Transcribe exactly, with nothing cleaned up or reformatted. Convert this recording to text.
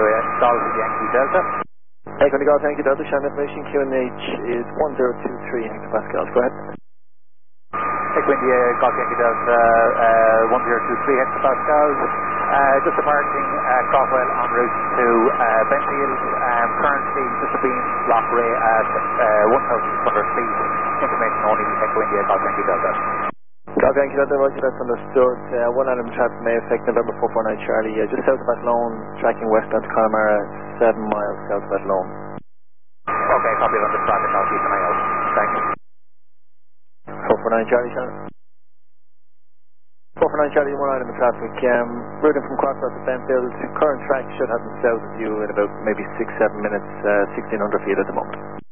Golf Yankee Delta. Echo Golf Yankee Delta, Shannon information, Q N H is one zero two three hectopascals, go ahead. Echo India Golf Yankee Delta, uh, one zero two three hectopascals. Uh, just departing uh, Crofwell en route to uh, Benfield, um, currently just being lock ray at uh, one thousand six hundred feet, information only Echo India Golf Yankee Delta. Golf Yankee Delta, Roger, that's understood. Uh, one item traffic may affect November four four nine Charlie, uh, just south of Athlone, tracking westbound to Connemara, seven miles south of Athlone. Okay, copy on the traffic, I'll keep an eye out. Thanks. four four nine Charlie, Shannon. four four nine Charlie, one item of traffic. Um, routing from Crossroads to Benfield, current track should have them south of you in about maybe six seven minutes, uh, sixteen hundred feet at the moment.